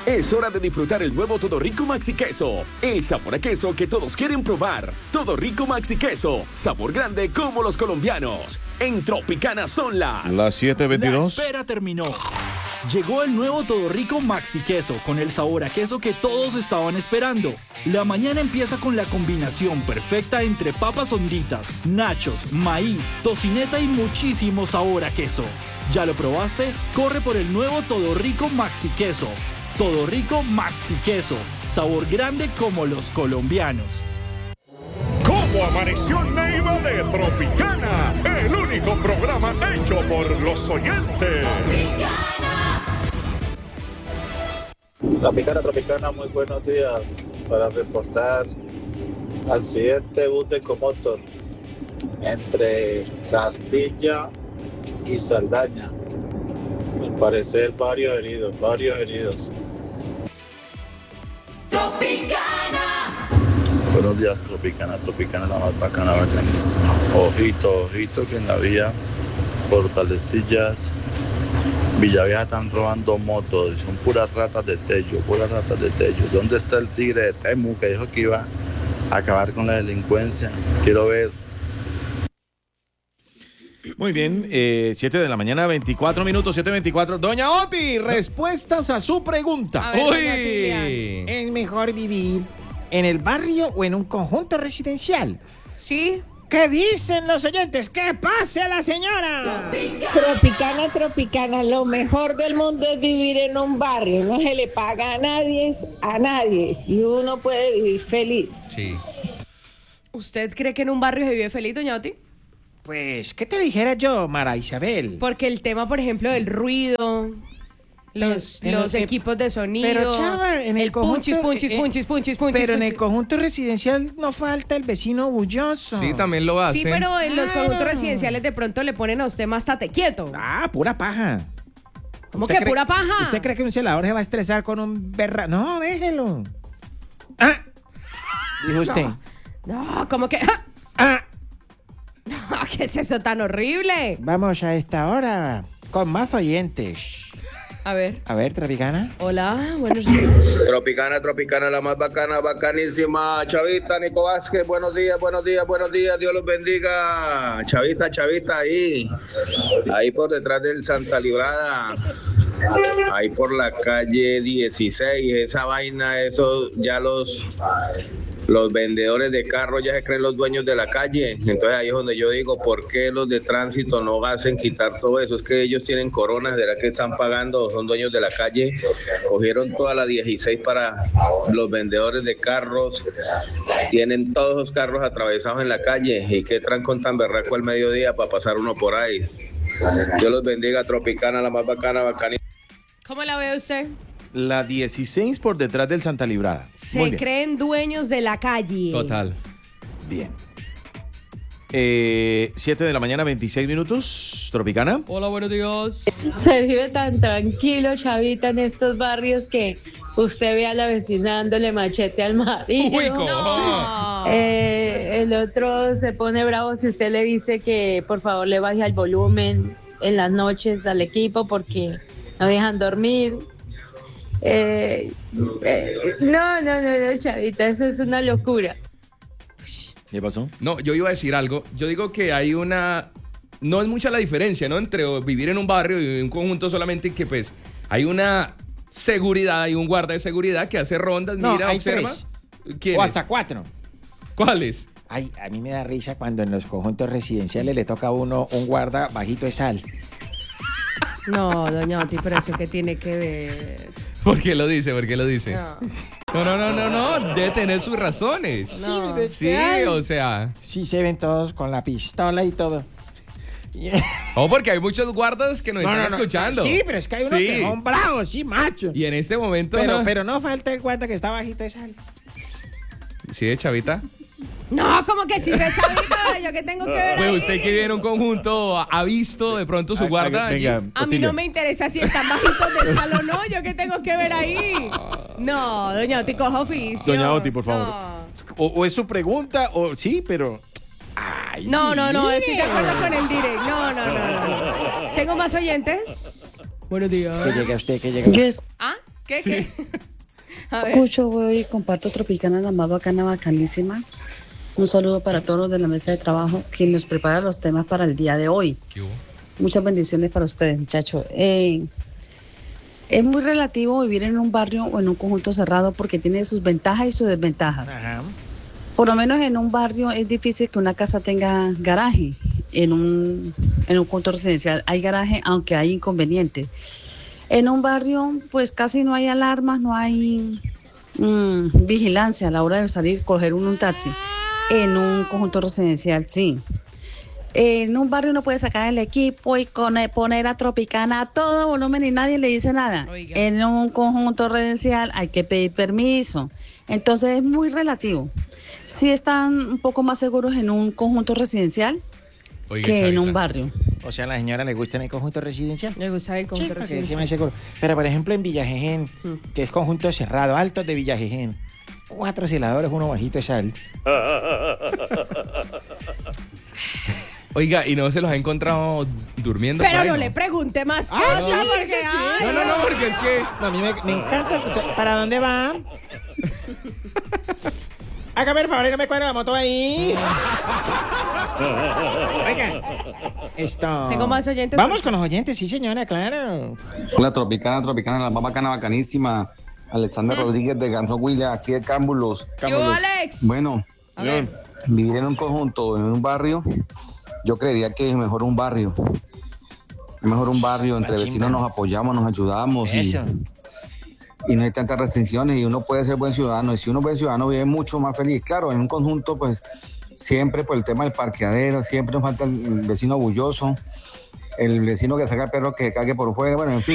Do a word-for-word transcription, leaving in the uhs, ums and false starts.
Es hora de disfrutar el nuevo Todo Rico Maxi Queso. El sabor a queso que todos quieren probar. Todo Rico Maxi Queso. Sabor grande como los colombianos. En Tropicana son las... Las siete veintidós. La espera terminó. Llegó el nuevo Todo Rico Maxi Queso con el sabor a queso que todos estaban esperando. La mañana empieza con la combinación perfecta entre papas honditas, nachos, maíz, tocineta y muchísimo sabor a queso. ¿Ya lo probaste? Corre por el nuevo Todo Rico Maxi Queso. Todo Rico Maxi Queso. Sabor grande como los colombianos. ¿Cómo amaneció Neiva de Tropicana? El único programa hecho por los oyentes. Tropicana, Tropicana, muy buenos días. Para reportar accidente bus de Ecomotor entre Castilla y Saldaña. Al parecer varios heridos, varios heridos. Tropicana. Buenos días, Tropicana, Tropicana, la más bacana, bacanísima. Ojito, ojito que en la vía Fortalecillas, Villavieja están robando motos, son puras ratas de Tello, puras ratas de Tello. ¿Dónde está el tigre de Temu que dijo que iba a acabar con la delincuencia? Quiero ver. Muy bien, eh, siete de la mañana, veinticuatro minutos, siete veinticuatro. Doña Oti, respuestas a su pregunta. A ver, doña Uy. Tilia. ¿Es mejor vivir en el barrio o en un conjunto residencial? Sí. ¿Qué dicen los oyentes? ¡Que pase a la señora! Tropicana, Tropicana, lo mejor del mundo es vivir en un barrio, no se le paga a nadie, a nadie, y uno puede vivir feliz. Sí. ¿Usted cree que en un barrio se vive feliz, doña Oti? Pues, ¿qué te dijera yo, Mara Isabel? Porque el tema, por ejemplo, del ruido, los, En- en los el- equipos de sonido, Pero, chava, en el, el conjunto... punchis, punchis, eh, punchis, punchis, punchis, Pero en el punchis. conjunto residencial no falta el vecino bulloso. Sí, también lo hacen. Sí, pero en los Claro. conjuntos residenciales de pronto le ponen a usted más tate quieto. Ah, pura paja. ¿Cómo ¿Usted que cree- pura paja? ¿Usted cree que un celador se va a estresar con un berra? No, déjelo. Ah, dijo usted. No, ¿cómo que? Ah, No, ¿qué es eso tan horrible? vamos a esta hora con más oyentes. A ver. A ver, Tropicana. Hola, buenos días. Tropicana, Tropicana, la más bacana, bacanísima. Chavita, Nico Vázquez, buenos días, buenos días, buenos días, Dios los bendiga. Chavita, Chavita, ahí, ahí por detrás del Santa Librada, ahí por la calle dieciséis, esa vaina, eso ya los... Los vendedores de carros ya se creen los dueños de la calle. Entonces ahí es donde yo digo, ¿por qué los de tránsito no hacen quitar todo eso? Es que ellos tienen coronas, ¿será que están pagando? Son dueños de la calle. Cogieron toda la dieciséis para los vendedores de carros. Tienen todos los carros atravesados en la calle. ¿Y qué trancón tan berraco al mediodía para pasar uno por ahí? Dios los bendiga, Tropicana, la más bacana, bacanita. ¿Cómo la ve usted? La dieciséis por detrás del Santa Librada. Se Muy bien. creen dueños de la calle. Total. Bien. Eh, siete de la mañana, veintiséis minutos. Tropicana. Hola, buenos días. Se vive tan tranquilo, Chavita, en estos barrios que usted ve a la vecina dándole machete al marido. Uy, ¿cómo? No. Eh, el otro se pone bravo si usted le dice que por favor le baje el volumen en las noches al equipo porque no dejan dormir. Eh, eh, no, no, no, no, Chavita, eso es una locura. ¿Qué pasó? No, yo iba a decir algo. Yo digo que hay una... No es mucha la diferencia, ¿no? Entre vivir en un barrio y un conjunto, solamente que pues hay una seguridad, hay un guarda de seguridad que hace rondas, No, mira, hay observa. tres. ¿Quién O es? hasta cuatro. ¿Cuáles? Ay, a mí me da risa cuando en los conjuntos residenciales le toca a uno un guarda bajito de sal. No, doña Oti, pero eso qué tiene que ver. ¿Por qué lo dice? ¿Por qué lo dice? No. No, no, no, no, no. Debe tener sus razones. Sí, No. pero es Sí, que, ay, o sea... sí se ven todos con la pistola y todo. O porque hay muchos guardas que nos están escuchando. Sí, pero es que hay unos Sí. que son bravos, sí, macho. Y en este momento... Pero, no. pero no falta el guarda que está bajito de sal. Sí, de Chavita. No, como que sirve, Chavita. ¿Yo qué tengo que ver Pues ahí? usted que vive en un conjunto, ¿ha visto de pronto su guarda allí? Venga, A mí Otilio. no me interesa si están bajitos de sal o no. ¿Yo qué tengo que ver ahí? No, doña Oti, coja oficio. Doña Oti, por favor. No. O, o es su pregunta, o sí, pero... Ay, No, no, no, mire. estoy de acuerdo con el direct. No, no, no, no. ¿Tengo más oyentes? Buenos días. Que llega usted, que llega. Yo, es- ¿Ah? ¿Qué, qué? A ver. Escucho, voy y comparto Tropicana, la más bacana, bacanísima. Un saludo para todos los de la mesa de trabajo, quien nos prepara los temas para el día de hoy. Muchas bendiciones para ustedes, muchachos. Eh, es muy relativo vivir en un barrio o en un conjunto cerrado porque tiene sus ventajas y sus desventajas. Ajá. Por lo menos en un barrio es difícil que una casa tenga garaje. En un, en un conjunto residencial hay garaje, aunque hay inconvenientes. En un barrio, pues casi no hay alarmas, no hay mmm, vigilancia a la hora de salir, coger un, un taxi. En un conjunto residencial, sí. En un barrio uno puede sacar el equipo y con, poner a Tropicana a todo volumen y nadie le dice nada. Oiga. En un conjunto residencial hay que pedir permiso. Entonces es muy relativo. Sí están un poco más seguros en un conjunto residencial Oiga, que en un barrio. O sea, a la señora le gusta en el conjunto residencial. Le gusta el conjunto sí, residencial. Sí, seguro. Pero por ejemplo en Villajején, mm. que es conjunto cerrado, Altos de Villajején, cuatro celadores, uno bajito de sal. Oiga, ¿y no se los ha encontrado durmiendo? Pero por ahí, no, no le pregunte más Ah, cosas. sí, porque, sí. ay, No, no, no, porque es que... No, a mí me, me encanta escuchar. ¿Para dónde va? Hágame el favor, que me cuadre la moto ahí. Oiga, esto... Tengo más oyentes. Vamos con los oyentes, sí señora, claro. Hola, Tropicana, Tropicana, la más bacana, bacanísima. Alexander Rodríguez de Ganso Huila, aquí de Cámbulos. ¿Qué hubo, Alex? Bueno, A ver. vivir en un conjunto, en un barrio, yo creería que es mejor un barrio. Es mejor un barrio, entre vecinos nos apoyamos, nos ayudamos. Eso. Y, y no hay tantas restricciones y uno puede ser buen ciudadano. Y si uno es buen ciudadano, vive mucho más feliz. Claro, en un conjunto, pues, siempre por el tema del parqueadero, siempre nos falta el vecino bulloso, el vecino que saca el perro que cague por fuera, bueno, en fin.